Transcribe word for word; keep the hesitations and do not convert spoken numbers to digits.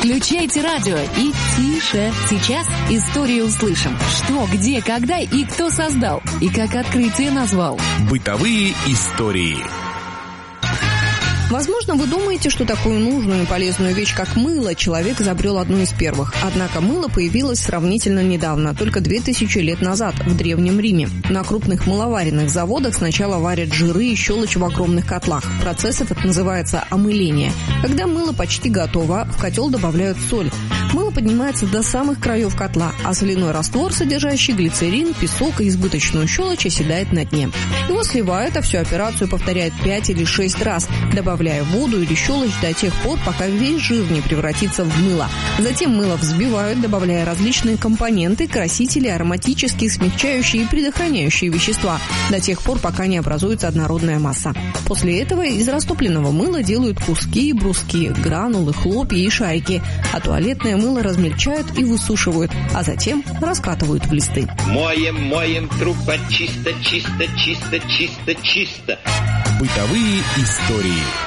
Включайте радио и тише. Сейчас историю услышим. Что, где, когда и кто создал. И как открытие назвал. Бытовые истории. Возможно, вы думаете, что такую нужную и полезную вещь, как мыло, человек изобрел одну из первых. Однако мыло появилось сравнительно недавно, только две тысячи лет назад, в Древнем Риме. На крупных мыловаренных заводах сначала варят жиры и щелочь в огромных котлах. Процесс этот называется омыление. Когда мыло почти готово, в котел добавляют соль. Мыло поднимается до самых краев котла, а соляной раствор, содержащий глицерин, песок и избыточную щелочь, оседает на дне. Его сливают, а всю операцию повторяют пять или шесть раз, добавляя воду или щелочь до тех пор, пока весь жир не превратится в мыло. Затем мыло взбивают, добавляя различные компоненты, красители, ароматические, смягчающие и предохраняющие вещества, до тех пор, пока не образуется однородная масса. После этого из растопленного мыла делают куски, бруски, гранулы, хлопья и шарики, а туалетное мыло размельчают и высушивают, а затем раскатывают в листы. Моем, моем трупа чисто, чисто, чисто, чисто, чисто. Бытовые истории.